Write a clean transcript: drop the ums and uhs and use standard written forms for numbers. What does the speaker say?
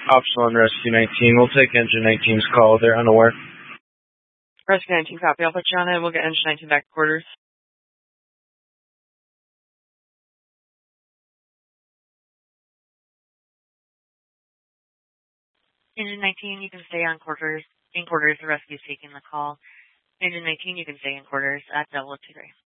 Optional on Rescue 19. We'll take Engine 19's call. They're unaware. Rescue 19, copy. I'll put you on it. We'll get Engine 19 back to quarters. Engine 19, you can stay on quarters. In quarters, the rescue is taking the call. Engine 19, you can stay in quarters at Devil 23.